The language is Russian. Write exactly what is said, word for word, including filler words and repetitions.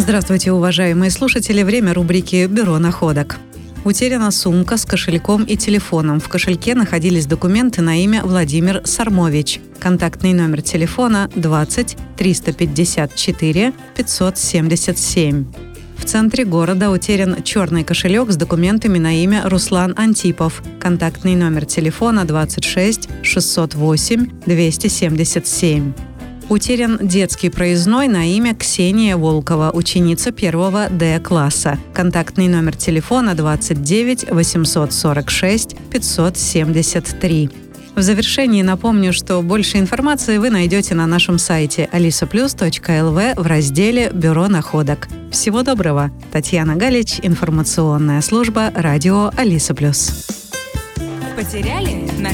Здравствуйте, уважаемые слушатели. Время рубрики «Бюро находок». Утеряна сумка с кошельком и телефоном. В кошельке находились документы на имя Владимир Сармович. Контактный номер телефона двадцать триста пятьдесят четыре пятьсот семьдесят семь. В центре города утерян черный кошелек с документами на имя Руслан Антипов. Контактный номер телефона двадцать шесть шестьсот восемь двести семьдесят семь. Утерян детский проездной на имя Ксения Волкова, ученица первого Д-класса. Контактный номер телефона двадцать девять восемьсот сорок шесть пятьсот семьдесят три. В завершении напомню, что больше информации вы найдете на нашем сайте алиса плюс точка эл ви в разделе «Бюро находок». Всего доброго! Татьяна Галич, информационная служба радио Алиса Плюс. Потеряли? Нашли?